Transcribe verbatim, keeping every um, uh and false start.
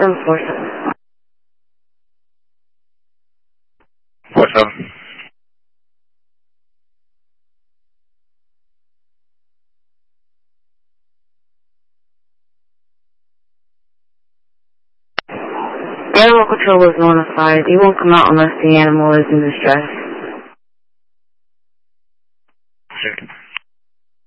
seven four seven. Four seven. Animal control is notified. He won't come out unless the animal is in distress. Sure.